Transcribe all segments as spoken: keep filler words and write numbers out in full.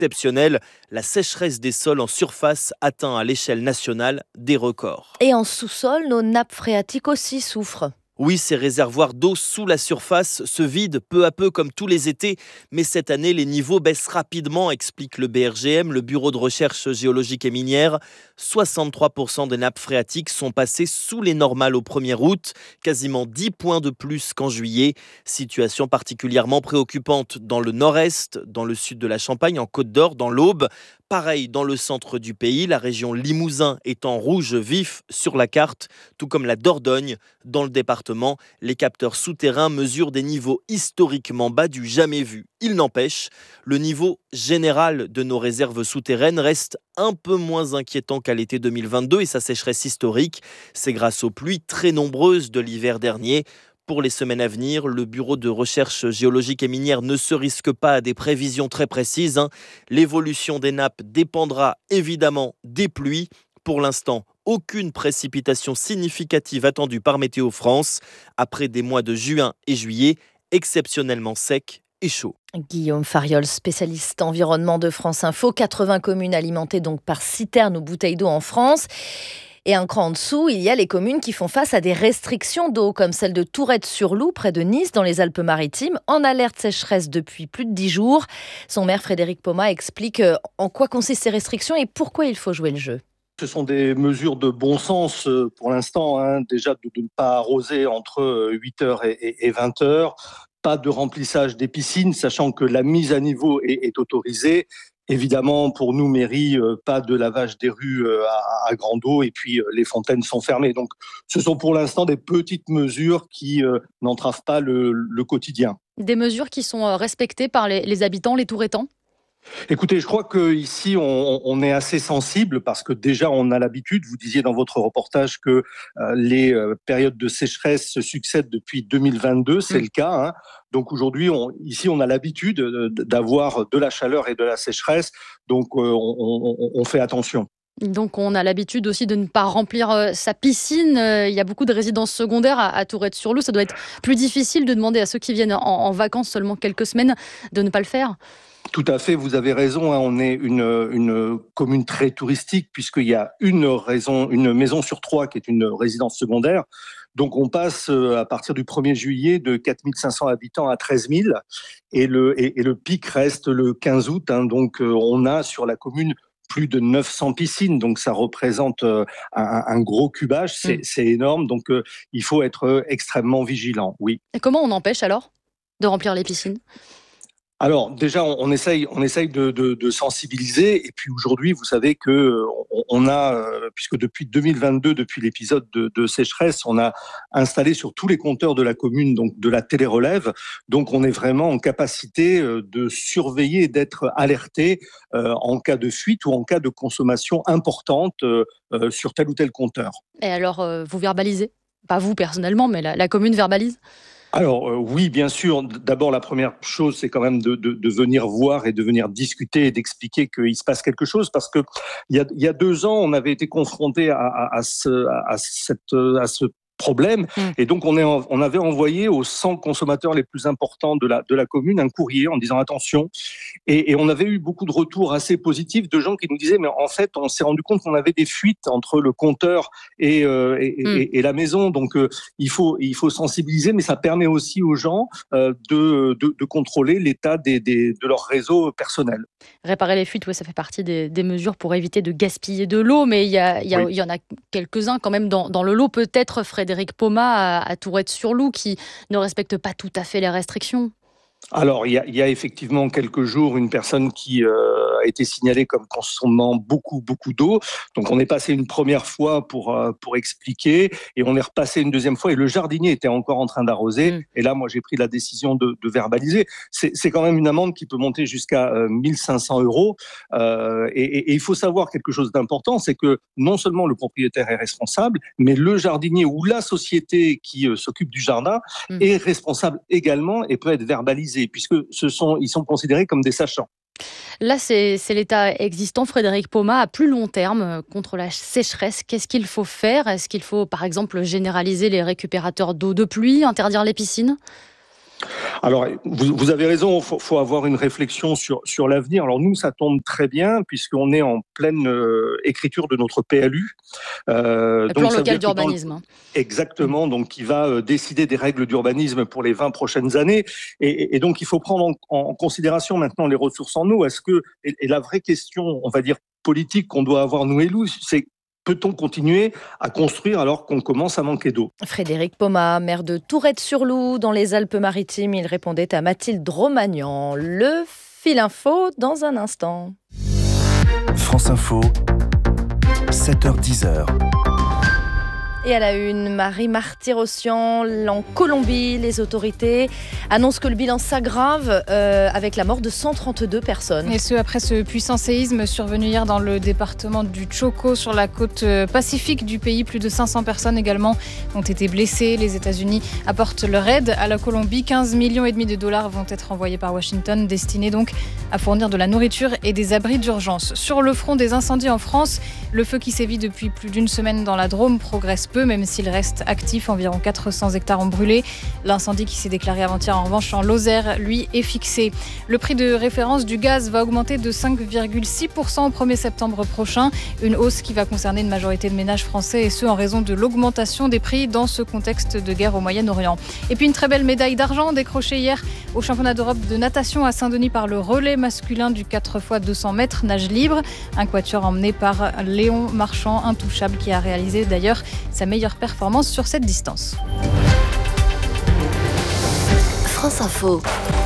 exceptionnelle. La sécheresse des sols en surface atteint à l'échelle nationale des records. Et en sous-sol, nos nappes phréatiques aussi souffrent. Oui, ces réservoirs d'eau sous la surface se vident peu à peu comme tous les étés. Mais cette année, les niveaux baissent rapidement, explique le B R G M, le Bureau de recherche géologique et minière. soixante-trois pour cent des nappes phréatiques sont passées sous les normales au premier août, quasiment dix points de plus qu'en juillet. Situation particulièrement préoccupante dans le nord-est, dans le sud de la Champagne, en Côte d'Or, dans l'Aube. Pareil dans le centre du pays, la région Limousin est en rouge vif sur la carte, tout comme la Dordogne. Dans le département, les capteurs souterrains mesurent des niveaux historiquement bas du jamais vu. Il n'empêche, le niveau général de nos réserves souterraines reste un peu moins inquiétant qu'à l'été deux mille vingt-deux et sa sécheresse historique. C'est grâce aux pluies très nombreuses de l'hiver dernier. Pour les semaines à venir, le Bureau de recherche géologique et minière ne se risque pas à des prévisions très précises. Hein. L'évolution des nappes dépendra évidemment des pluies. Pour l'instant, aucune précipitation significative attendue par Météo France après des mois de juin et juillet exceptionnellement secs et chauds. Guillaume Fariol, spécialiste environnement de France Info. quatre-vingts communes alimentées donc par citernes ou bouteilles d'eau en France. Et un cran en dessous, il y a les communes qui font face à des restrictions d'eau, comme celle de Tourette-sur-Loup, près de Nice, dans les Alpes-Maritimes, en alerte sécheresse depuis plus de dix jours. Son maire, Frédéric Poma, explique en quoi consistent ces restrictions et pourquoi il faut jouer le jeu. Ce sont des mesures de bon sens pour l'instant, hein. Déjà de, de ne pas arroser entre huit heures et vingt heures, pas de remplissage des piscines, sachant que la mise à niveau est, est autorisée. Évidemment, pour nous, mairie, pas de lavage des rues à, à grande eau et puis les fontaines sont fermées. Donc, ce sont pour l'instant des petites mesures qui euh, n'entravent pas le, le quotidien. Des mesures qui sont respectées par les, les habitants, les Tourettans ? Écoutez, je crois qu'ici, on, on est assez sensible parce que déjà, on a l'habitude, vous disiez dans votre reportage que euh, les euh, périodes de sécheresse se succèdent depuis deux mille vingt-deux, c'est mmh. le cas. Hein. Donc aujourd'hui, on, ici, on a l'habitude d'avoir de la chaleur et de la sécheresse, donc euh, on, on, on fait attention. Donc on a l'habitude aussi de ne pas remplir euh, sa piscine. Euh, il y a beaucoup de résidences secondaires à, à Tourette-sur-Loup. Ça doit être plus difficile de demander à ceux qui viennent en, en vacances seulement quelques semaines de ne pas le faire. Tout à fait, vous avez raison. Hein, on est une, une commune très touristique puisqu'il y a une raison, une maison sur trois qui est une résidence secondaire. Donc on passe à partir du premier juillet de quatre mille cinq cents habitants à treize mille et le, et, et le pic reste le quinze août. Hein, donc on a sur la commune plus de neuf cents piscines, donc ça représente un, un gros cubage, c'est, mmh. c'est énorme. Donc il faut être extrêmement vigilant, oui. Et comment on empêche alors de remplir les piscines ? Alors déjà, on, on essaye, on essaye de, de, de sensibiliser. Et puis aujourd'hui, vous savez que on, on a, euh, puisque depuis deux mille vingt-deux, depuis l'épisode de, de sécheresse, on a installé sur tous les compteurs de la commune donc de la télérelève. Donc on est vraiment en capacité de surveiller, d'être alerté euh, en cas de fuite ou en cas de consommation importante euh, sur tel ou tel compteur. Et alors, euh, vous verbalisez ? Pas vous personnellement, mais la, la commune verbalise ? Alors euh, oui, bien sûr. D'abord, la première chose, c'est quand même de, de, de venir voir et de venir discuter et d'expliquer qu'il se passe quelque chose, parce que il y a, il y a deux ans, on avait été confronté à, à, à, ce, à, cette, à ce problème, mmh. et donc on, est, on avait envoyé aux cent consommateurs les plus importants de la, de la commune un courrier en disant attention, et, et on avait eu beaucoup de retours assez positifs de gens qui nous disaient mais en fait on s'est rendu compte qu'on avait des fuites entre le compteur et, euh, et, mmh. et, et la maison, donc euh, il faut, il faut sensibiliser, mais ça permet aussi aux gens euh, de, de, de contrôler l'état des, des, de leur réseau personnel. Réparer les fuites, oui, ça fait partie des, des mesures pour éviter de gaspiller de l'eau, mais il y, a, il y, a, oui. il y en a quelques-uns quand même dans, dans le lot, peut-être Frédéric Poma à, à Tourette-sur-Loup qui ne respecte pas tout à fait les restrictions. Alors, il y a, il y a effectivement quelques jours une personne qui euh, a été signalée comme consommant beaucoup, beaucoup d'eau. Donc, on est passé une première fois pour euh, pour expliquer et on est repassé une deuxième fois et le jardinier était encore en train d'arroser. Mmh. Et là, moi, j'ai pris la décision de, de verbaliser. C'est, c'est quand même une amende qui peut monter jusqu'à euh, mille cinq cents euros. Euh, et, et, et il faut savoir quelque chose d'important, c'est que non seulement le propriétaire est responsable, mais le jardinier ou la société qui euh, s'occupe du jardin mmh. est responsable également et peut être verbalisé, puisque ce sont, ils sont considérés comme des sachants. Là, c'est, c'est l'état existant, Frédéric Poma, à plus long terme contre la sécheresse. Qu'est-ce qu'il faut faire ? Est-ce qu'il faut, par exemple, généraliser les récupérateurs d'eau de pluie, interdire les piscines ? Alors, vous, vous avez raison, il faut, faut avoir une réflexion sur, sur l'avenir. Alors nous, ça tombe très bien puisqu'on est en pleine euh, écriture de notre P L U. Euh, le plan local d'urbanisme. Le... Exactement, donc qui va euh, décider des règles d'urbanisme pour les vingt prochaines années. Et, et donc, il faut prendre en, en considération maintenant les ressources en eau. Est-ce que, et, et la vraie question, on va dire, politique qu'on doit avoir, nous élus, c'est peut-on continuer à construire alors qu'on commence à manquer d'eau ? Frédéric Poma, maire de Tourette-sur-Loup, dans les Alpes-Maritimes, il répondait à Mathilde Romagnan. Le fil info dans un instant. France Info, sept heures dix. Et à la une, Marie Martyrossian, en Colombie, les autorités annoncent que le bilan s'aggrave euh, avec la mort de cent trente-deux personnes. Et ce, après ce puissant séisme survenu hier dans le département du Chocó, sur la côte pacifique du pays. Plus de cinq cents personnes également ont été blessées. Les États-Unis apportent leur aide à la Colombie. quinze millions et demi de dollars vont être envoyés par Washington, destinés donc à fournir de la nourriture et des abris d'urgence. Sur le front des incendies en France, le feu qui sévit depuis plus d'une semaine dans la Drôme progresse peu, même s'il reste actif. Environ quatre cents hectares ont brûlé. L'incendie qui s'est déclaré avant-hier en revanche en Lozère, lui, est fixé. Le prix de référence du gaz va augmenter de cinq virgule six pour cent au premier septembre prochain. Une hausse qui va concerner une majorité de ménages français, et ce en raison de l'augmentation des prix dans ce contexte de guerre au Moyen-Orient. Et puis une très belle médaille d'argent décrochée hier au championnat d'Europe de natation à Saint-Denis par le relais masculin du quatre fois deux cents mètres nage libre. Un quatuor emmené par Léon Marchand, intouchable, qui a réalisé d'ailleurs sa meilleure performance sur cette distance. France Info.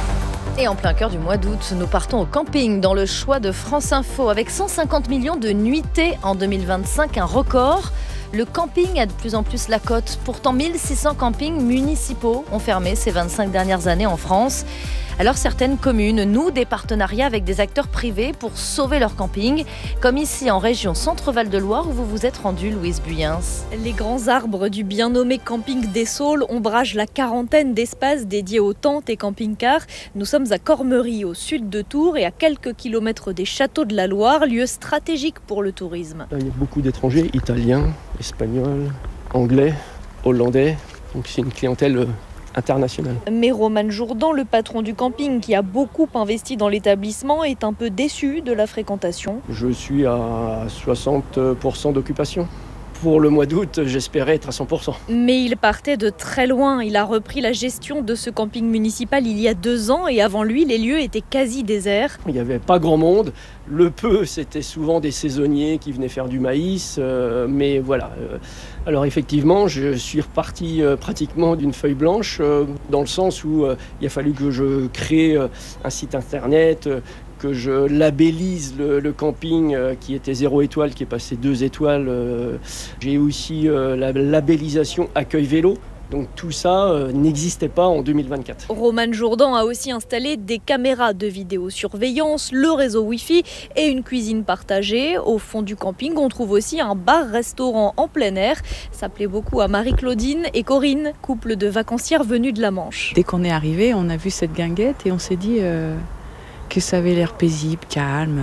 Et en plein cœur du mois d'août, nous partons au camping dans le choix de France Info avec cent cinquante millions de nuitées en deux mille vingt-cinq, un record. Le camping a de plus en plus la cote. Pourtant, mille six cents campings municipaux ont fermé ces vingt-cinq dernières années en France. Alors certaines communes nouent des partenariats avec des acteurs privés pour sauver leur camping, comme ici en région Centre-Val de Loire où vous vous êtes rendue, Louise Buyens. Les grands arbres du bien nommé camping des Saules ombragent la quarantaine d'espaces dédiés aux tentes et camping-cars. Nous sommes à Cormery, au sud de Tours, et à quelques kilomètres des châteaux de la Loire, lieu stratégique pour le tourisme. Il y a beaucoup d'étrangers, italiens, espagnols, anglais, hollandais, donc c'est une clientèle international. Mais Roman Jourdan, le patron du camping qui a beaucoup investi dans l'établissement, est un peu déçu de la fréquentation. Je suis à soixante pour cent d'occupation. Pour le mois d'août, j'espérais être à cent pour cent. Mais il partait de très loin. Il a repris la gestion de ce camping municipal il y a deux ans et avant lui, les lieux étaient quasi déserts. Il n'y avait pas grand monde. Le peu, c'était souvent des saisonniers qui venaient faire du maïs. Euh, mais voilà. Alors effectivement, je suis reparti euh, pratiquement d'une feuille blanche euh, dans le sens où euh, il a fallu que je crée euh, un site internet, euh, que je labellise le, le camping euh, qui était zéro étoile, qui est passé deux étoiles. Euh, j'ai aussi euh, la labellisation accueil vélo. Donc tout ça euh, n'existait pas en deux mille vingt-quatre. Roman Jourdan a aussi installé des caméras de vidéosurveillance, le réseau Wi-Fi et une cuisine partagée. Au fond du camping, on trouve aussi un bar-restaurant en plein air. Ça plaît beaucoup à Marie-Claudine et Corinne, couple de vacancières venus de la Manche. Dès qu'on est arrivé, on a vu cette guinguette et on s'est dit euh, que ça avait l'air paisible, calme.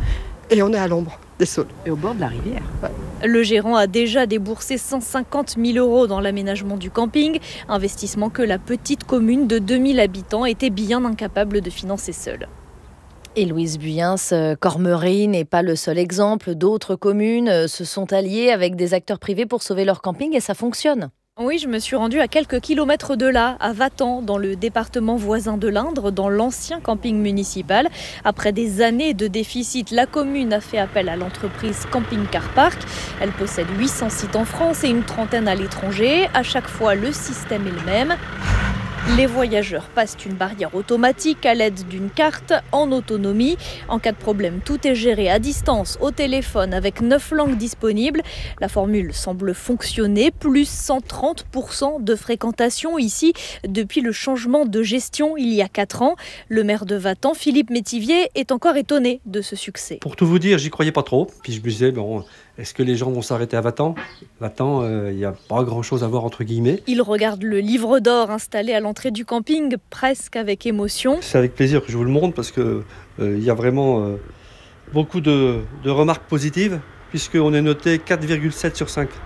Et on est à l'ombre des Saules. Et au bord de la rivière. Ouais. Le gérant a déjà déboursé cent cinquante mille euros dans l'aménagement du camping, investissement que la petite commune de deux mille habitants était bien incapable de financer seule. Et Louise Buyens, Cormery n'est pas le seul exemple. D'autres communes se sont alliées avec des acteurs privés pour sauver leur camping et ça fonctionne. Oui, je me suis rendue à quelques kilomètres de là, à Vatan, dans le département voisin de l'Indre, dans l'ancien camping municipal. Après des années de déficit, la commune a fait appel à l'entreprise Camping Car Park. Elle possède huit cents sites en France et une trentaine à l'étranger. À chaque fois, le système est le même. Les voyageurs passent une barrière automatique à l'aide d'une carte en autonomie. En cas de problème, tout est géré à distance, au téléphone, avec neuf langues disponibles. La formule semble fonctionner, plus cent trente pour cent de fréquentation ici depuis le changement de gestion il y a quatre ans. Le maire de Vatan, Philippe Métivier, est encore étonné de ce succès. Pour tout vous dire, j'y croyais pas trop. Puis je me disais, bon, est-ce que les gens vont s'arrêter à Vatan ? Vatan, il euh, n'y a pas grand-chose à voir entre guillemets. Il regarde le livre d'or installé à l'entrée du camping, presque avec émotion. C'est avec plaisir que je vous le montre parce qu'il euh, y a vraiment euh, beaucoup de, de remarques positives puisqu'on est noté quatre virgule sept sur cinq.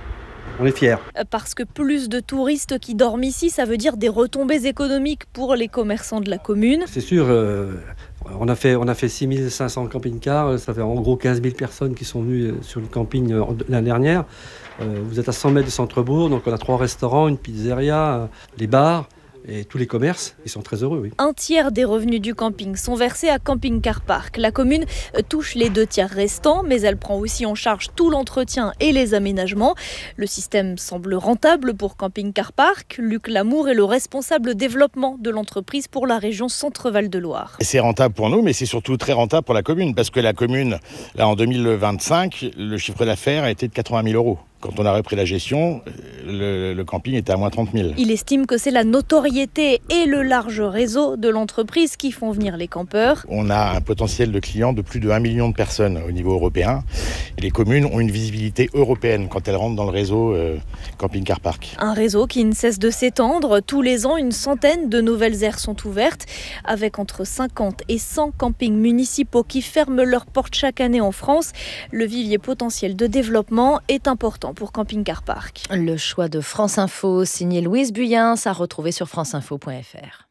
On est fiers. Parce que plus de touristes qui dorment ici, ça veut dire des retombées économiques pour les commerçants de la commune. C'est sûr, euh, on, a fait, on a fait six mille cinq cents camping-cars, ça fait en gros quinze mille personnes qui sont venues sur le camping euh, l'année dernière. Euh, vous êtes à cent mètres du centre-bourg, donc on a trois restaurants, une pizzeria, euh, les bars. Et tous les commerces, ils sont très heureux, oui. Un tiers des revenus du camping sont versés à Camping Car Park. La commune touche les deux tiers restants, mais elle prend aussi en charge tout l'entretien et les aménagements. Le système semble rentable pour Camping Car Park. Luc Lamour est le responsable développement de l'entreprise pour la région Centre-Val de Loire. C'est rentable pour nous, mais c'est surtout très rentable pour la commune, parce que la commune, là en deux mille vingt-cinq, le chiffre d'affaires a été de quatre-vingt mille euros. Quand on a repris la gestion, le, le camping était à moins trente mille. Il estime que c'est la notoriété et le large réseau de l'entreprise qui font venir les campeurs. On a un potentiel de clients de plus de un million de personnes au niveau européen. Et les communes ont une visibilité européenne quand elles rentrent dans le réseau euh, Camping Car Park. Un réseau qui ne cesse de s'étendre. Tous les ans, une centaine de nouvelles aires sont ouvertes, avec entre cinquante et cent campings municipaux qui ferment leurs portes chaque année en France. Le vivier potentiel de développement est important pour Camping Car Park. Le choix de France Info, signé Louise Buyens, à retrouver sur franceinfo point f r.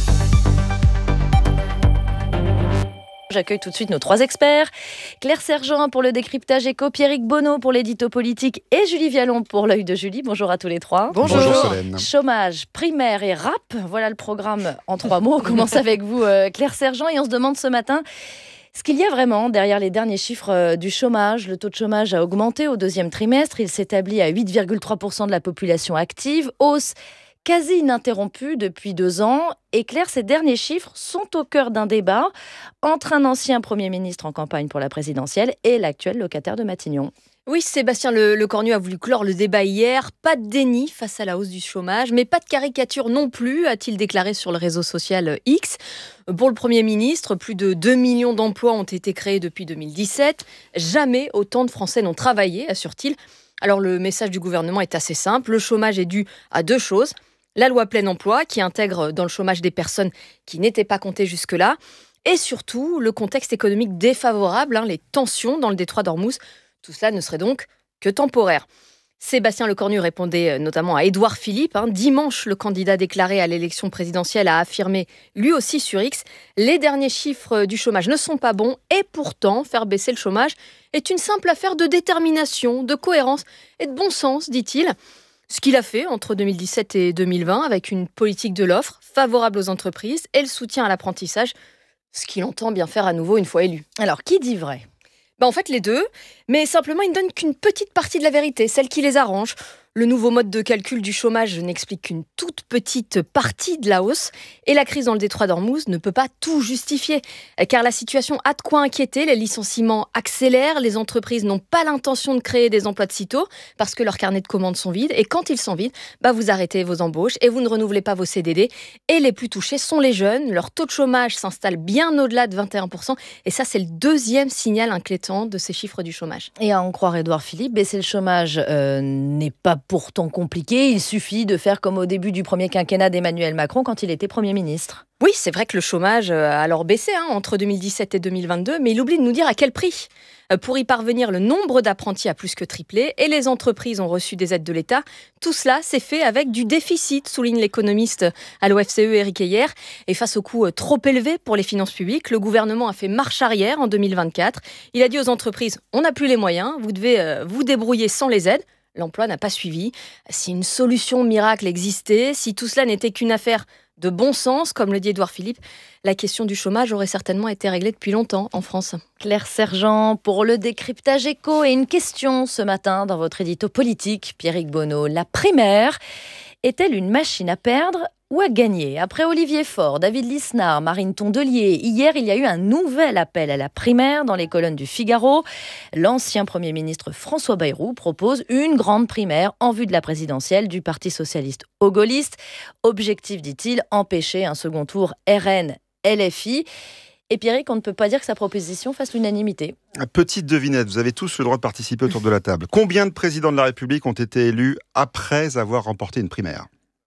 J'accueille tout de suite nos trois experts. Claire Sergent pour le décryptage éco, Pierrick Bonneau pour l'édito politique et Julie Vialon pour l'œil de Julie. Bonjour à tous les trois. Bonjour. Bonjour Solène. Chômage, primaire et rap, voilà le programme en trois mots. On commence avec vous, Claire Sergent, et on se demande ce matin ce qu'il y a vraiment derrière les derniers chiffres du chômage. Le taux de chômage a augmenté au deuxième trimestre. Il s'établit à huit virgule trois pour cent de la population active. Hausse quasi ininterrompue depuis deux ans. Et Claire, ces derniers chiffres sont au cœur d'un débat entre un ancien Premier ministre en campagne pour la présidentielle et l'actuel locataire de Matignon. Oui, Sébastien Le- Lecornu a voulu clore le débat hier. Pas de déni face à la hausse du chômage, mais pas de caricature non plus, a-t-il déclaré sur le réseau social X. Pour le Premier ministre, plus de deux millions d'emplois ont été créés depuis deux mille dix-sept. Jamais autant de Français n'ont travaillé, assure-t-il. Alors le message du gouvernement est assez simple. Le chômage est dû à deux choses. La loi plein emploi, qui intègre dans le chômage des personnes qui n'étaient pas comptées jusque-là. Et surtout, le contexte économique défavorable, hein, les tensions dans le détroit d'Ormuz. Tout cela ne serait donc que temporaire. Sébastien Lecornu répondait notamment à Édouard Philippe. Hein. Dimanche, le candidat déclaré à l'élection présidentielle a affirmé, lui aussi sur X, les derniers chiffres du chômage ne sont pas bons et pourtant, faire baisser le chômage est une simple affaire de détermination, de cohérence et de bon sens, dit-il. Ce qu'il a fait entre deux mille dix-sept et deux mille vingt avec une politique de l'offre favorable aux entreprises et le soutien à l'apprentissage, ce qu'il entend bien faire à nouveau une fois élu. Alors, qui dit vrai ? Ben en fait, les deux, mais simplement, ils ne donnent qu'une petite partie de la vérité, celle qui les arrange. Le nouveau mode de calcul du chômage n'explique qu'une toute petite partie de la hausse. Et la crise dans le détroit d'Ormuz ne peut pas tout justifier. Car la situation a de quoi inquiéter. Les licenciements accélèrent. Les entreprises n'ont pas l'intention de créer des emplois de sitôt parce que leurs carnets de commandes sont vides. Et quand ils sont vides, bah vous arrêtez vos embauches et vous ne renouvelez pas vos C D D. Et les plus touchés sont les jeunes. Leur taux de chômage s'installe bien au-delà de vingt et un pour cent. Et ça, c'est le deuxième signal inquiétant de ces chiffres du chômage. Et à en croire Édouard Philippe, baisser le chômage euh, n'est pas pourtant compliqué. Il suffit de faire comme au début du premier quinquennat d'Emmanuel Macron quand il était Premier ministre. Oui, c'est vrai que le chômage a alors baissé hein, entre deux mille dix-sept et deux mille vingt-deux, mais il oublie de nous dire à quel prix. Pour y parvenir, le nombre d'apprentis a plus que triplé et les entreprises ont reçu des aides de l'État. Tout cela s'est fait avec du déficit, souligne l'économiste à l'O F C E Éric Heyer. Et face aux coûts trop élevés pour les finances publiques, le gouvernement a fait marche arrière en deux mille vingt-quatre. Il a dit aux entreprises, on n'a plus les moyens, vous devez euh, vous débrouiller sans les aides. L'emploi n'a pas suivi. Si une solution miracle existait, si tout cela n'était qu'une affaire de bon sens, comme le dit Édouard Philippe, la question du chômage aurait certainement été réglée depuis longtemps en France. Claire Sergent pour le décryptage éco et une question ce matin dans votre édito politique, Pierrick Bonneau. La primaire est-elle une machine à perdre ou à gagner ? Après Olivier Faure, David Lisnard, Marine Tondelier, hier, il y a eu un nouvel appel à la primaire dans les colonnes du Figaro. L'ancien Premier ministre François Bayrou propose une grande primaire en vue de la présidentielle du Parti socialiste aux gaullistes. Objectif, dit-il, empêcher un second tour R N L F I. Et Pierrick, on ne peut pas dire que sa proposition fasse l'unanimité. Petite devinette, vous avez tous le droit de participer autour de la table. Combien de présidents de la République ont été élus après avoir remporté une primaire ?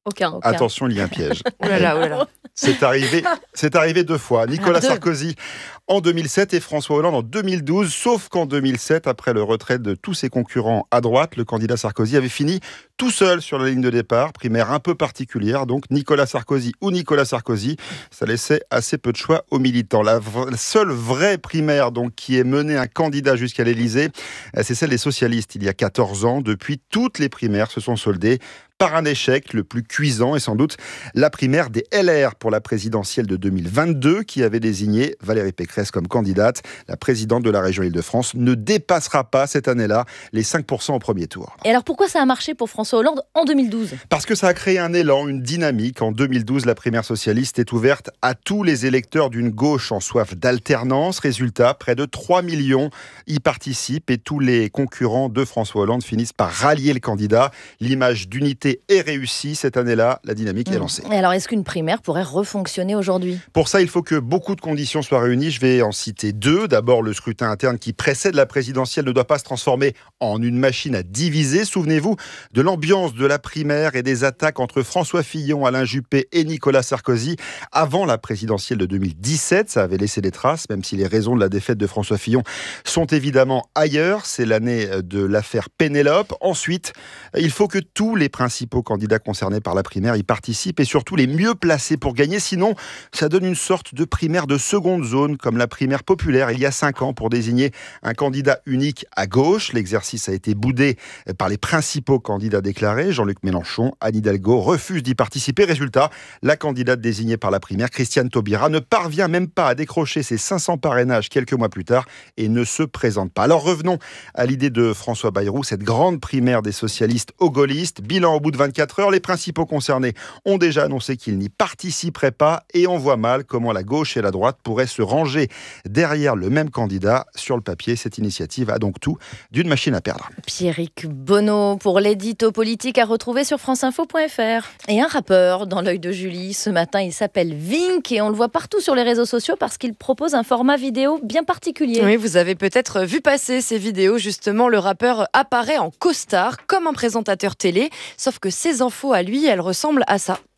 Aucun. Aucun. Attention, il y a un piège. Oh là là, oh là là. C'est arrivé, c'est arrivé deux fois. Nicolas Deux. Sarkozy en deux mille sept et François Hollande en deux mille douze. Sauf qu'en deux mille sept, après le retrait de tous ses concurrents à droite, le candidat Sarkozy avait fini tout seul sur la ligne de départ. Primaire un peu particulière, donc Nicolas Sarkozy ou Nicolas Sarkozy. Ça laissait assez peu de choix aux militants. La, v- la seule vraie primaire donc, qui ait mené un candidat jusqu'à l'Élysée, c'est celle des socialistes il y a quatorze ans. Depuis, toutes les primaires se sont soldées par un échec, le plus cuisant et sans doute la primaire des L R pour la présidentielle de deux mille vingt-deux qui avait désigné Valérie Pécresse comme candidate. La présidente de la région Île-de-France ne dépassera pas cette année-là les cinq pour cent au premier tour. Et alors pourquoi ça a marché pour François Hollande en deux mille douze ? Parce que ça a créé un élan, une dynamique. En deux mille douze, la primaire socialiste est ouverte à tous les électeurs d'une gauche en soif d'alternance. Résultat, près de trois millions y participent et tous les concurrents de François Hollande finissent par rallier le candidat. L'image d'unité est réussie cette année-là, la dynamique est lancée. Et alors est-ce qu'une primaire pourrait refonctionner aujourd'hui ? Pour ça, il faut que beaucoup de conditions soient réunies. Je vais en citer deux. D'abord, le scrutin interne qui précède la présidentielle ne doit pas se transformer en une machine à diviser. Souvenez-vous de l'ambiance de la primaire et des attaques entre François Fillon, Alain Juppé et Nicolas Sarkozy avant la présidentielle de deux mille dix-sept. Ça avait laissé des traces, même si les raisons de la défaite de François Fillon sont évidemment ailleurs. C'est l'année de l'affaire Pénélope. Ensuite, il faut que tous les principaux candidats concernés par la primaire y participent et surtout les mieux placés pour gagner. Sinon, ça donne une sorte de primaire de seconde zone, comme la primaire populaire il y a cinq ans pour désigner un candidat unique à gauche. L'exercice a été boudé par les principaux candidats déclarés. Jean-Luc Mélenchon, Anne Hidalgo refusent d'y participer. Résultat, la candidate désignée par la primaire, Christiane Taubira, ne parvient même pas à décrocher ses cinq cents parrainages quelques mois plus tard et ne se présente pas. Alors revenons à l'idée de François Bayrou, cette grande primaire des socialistes aux gaullistes. Bilan au bout de vingt-quatre heures, les principaux concernés ont déjà annoncé qu'ils n'y participeraient pas et on voit mal comment la gauche et la droite pourraient se ranger derrière le même candidat. Sur le papier, cette initiative a donc tout d'une machine à perdre. Pierrick Bonneau pour l'édito politique à retrouver sur franceinfo point f r. Et un rappeur dans l'œil de Julie, ce matin il s'appelle Vink et on le voit partout sur les réseaux sociaux parce qu'il propose un format vidéo bien particulier. Oui, vous avez peut-être vu passer ces vidéos, justement, le rappeur apparaît en costard comme un présentateur télé, sauf que ses infos à lui, elles ressemblent à ça.